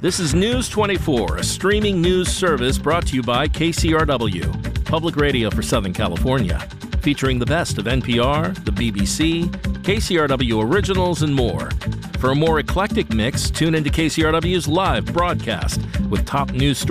This is News 24, a streaming news service brought to you by KCRW, Public Radio for Southern California, featuring the best of NPR, the BBC, KCRW Originals, and more. For a more eclectic mix, tune into KCRW's live broadcast with top news stories